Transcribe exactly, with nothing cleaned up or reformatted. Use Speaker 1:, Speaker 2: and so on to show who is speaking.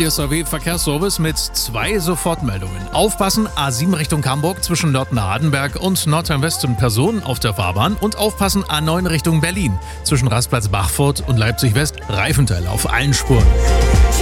Speaker 1: Hier ist der W Verkehrsservice mit zwei Sofortmeldungen. Aufpassen, A sieben Richtung Hamburg zwischen Nörten-Hardenberg und Nordrhein-West Personen auf der Fahrbahn und aufpassen, A neun Richtung Berlin zwischen Rastplatz Bachfurt und Leipzig West Reifenteile auf allen Spuren.